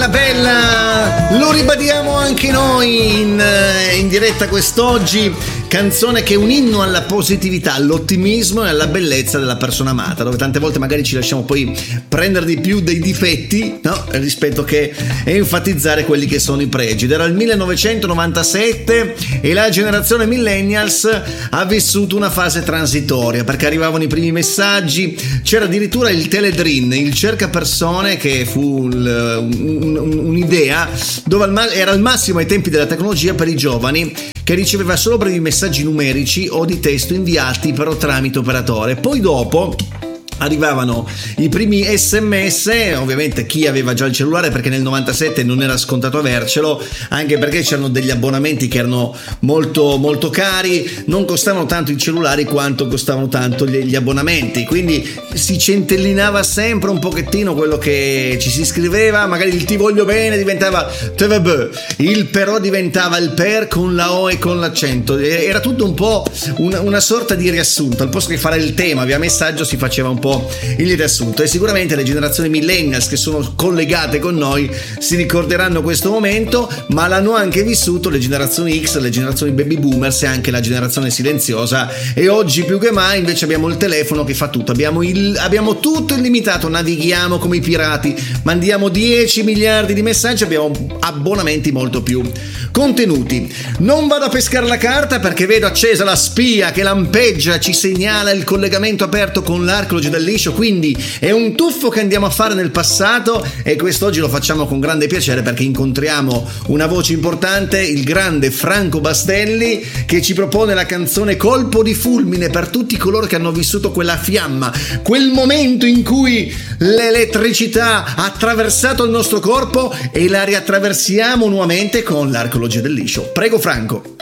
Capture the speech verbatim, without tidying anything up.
bella bella, lo ribadiamo anche noi in, in diretta quest'oggi. Canzone che è un inno alla positività, all'ottimismo e alla bellezza della persona amata, dove tante volte magari ci lasciamo poi prendere di più dei difetti, no? Rispetto che enfatizzare quelli che sono i pregi. Ed era il millenovecentonovantasette e la generazione millennials ha vissuto una fase transitoria, perché arrivavano i primi messaggi, c'era addirittura il teledrin, il cercapersone, che fu un, un, un'idea dove era al massimo ai tempi della tecnologia per i giovani, che riceveva solo brevi messaggi numerici o di testo inviati però tramite operatore. Poi dopo arrivavano i primi sms, ovviamente chi aveva già il cellulare, perché nel novantasette non era scontato avercelo, anche perché c'erano degli abbonamenti che erano molto molto cari, non costavano tanto i cellulari quanto costavano tanto gli, gli abbonamenti, quindi si centellinava sempre un pochettino quello che ci si scriveva, magari il ti voglio bene diventava te vabbè, il però diventava il per con la o e con l'accento, era tutto un po' una, una sorta di riassunto, al posto che fare il tema via messaggio si faceva un po' il riassunto. E sicuramente le generazioni millennials che sono collegate con noi si ricorderanno questo momento, ma l'hanno anche vissuto le generazioni X, le generazioni baby boomers e anche la generazione silenziosa. E oggi più che mai invece abbiamo il telefono che fa tutto, abbiamo, il, abbiamo tutto illimitato, navighiamo come i pirati, mandiamo dieci miliardi di messaggi, abbiamo abbonamenti molto più contenuti. Non vado a pescare la carta perché vedo accesa la spia che lampeggia, ci segnala il collegamento aperto con l'archeologia del liscio, quindi è un tuffo che andiamo a fare nel passato, e quest'oggi lo facciamo con grande piacere perché incontriamo una voce importante, il grande Franco Bastelli, che ci propone la canzone Colpo di fulmine per tutti coloro che hanno vissuto quella fiamma, quel momento in cui l'elettricità ha attraversato il nostro corpo e la riattraversiamo nuovamente con l'archeologia del liscio. Prego Franco.